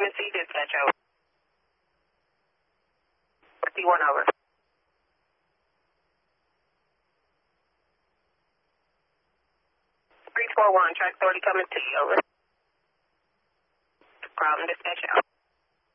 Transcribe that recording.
coming to you, dispatch over. C1 over. 341, track 30 coming to you, over. Problem, dispatch out.